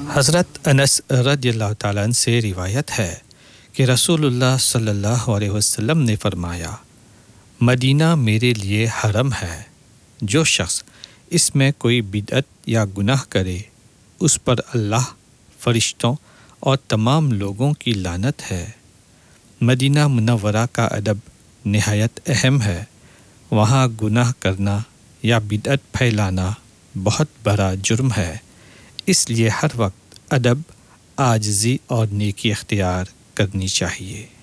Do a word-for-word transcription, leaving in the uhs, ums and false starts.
हज़रत अनस रज़ियल्लाहु ताला अन्हु से रिवायत है कि रसूलुल्लाह सल्लल्लाहु अलैहि वसल्लम ने फरमाया, मदीना मेरे लिए हरम है। जो शख्स इसमें कोई बिदअत या गुनाह करे उस पर अल्लाह, फरिश्तों और तमाम लोगों की लानत है। मदीना मुनव्वरा का अदब निहायत अहम है। वहाँ गुनाह करना या बिदअत फैलाना बहुत बड़ा जुर्म है। इसलिए हर वक्त अदब, आजिज़ी और नेकी इख्तियार करनी चाहिए।